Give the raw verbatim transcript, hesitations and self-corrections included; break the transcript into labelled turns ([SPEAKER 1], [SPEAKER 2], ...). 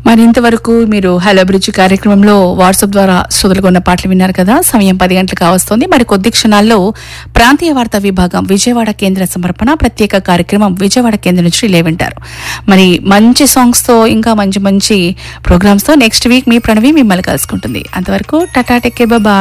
[SPEAKER 1] మరి ఇంతవరకు మీరు హలో బ్రిడ్జ్ కార్యక్రమంలో వాట్సాప్ ద్వారా శ్రోతలుగా ఉన్న పాటలు విన్నారు కదా. సమయం పది గంటలకు కావస్తోంది. మరి కొద్ది క్షణాల్లో ప్రాంతీయ వార్తా విభాగం విజయవాడ కేంద్ర సమర్పణ ప్రత్యేక కార్యక్రమం విజయవాడ కేంద్రం నుంచి రిలే వింటారు. మరి మంచి సాంగ్స్ తో ఇంకా మంచి మంచి ప్రోగ్రామ్స్ తో నెక్స్ట్ వీక్ మీ ప్రణవి మిమ్మల్ని కలుసుకుంటుంది. అంతవరకు టాటా టేక్ కేర్, బాయ్.